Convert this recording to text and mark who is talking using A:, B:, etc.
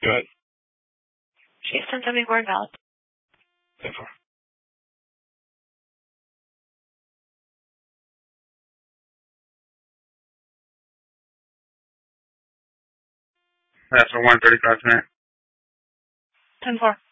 A: Good.
B: Chief 1074 invalid.
A: 10-4. That's a 135 tonight.
B: 10-4.